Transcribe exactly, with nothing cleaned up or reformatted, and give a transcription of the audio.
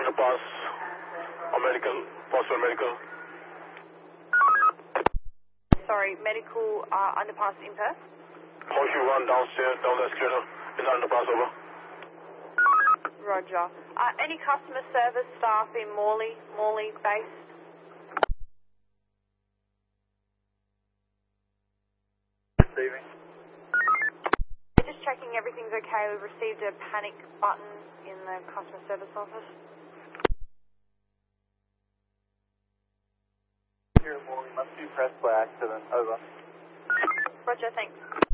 underpass, or medical, possible medical. Sorry, medical uh, underpass in Perth? Horseshoe Run downstairs, down the escalator, in the underpass, over. Roger. Uh, any customer service staff in Morley, Morley base? Receiving. Just checking everything's okay. We've received a panic button in the customer service office. Here, Morley, must be pressed by accident. Over. Roger, thanks.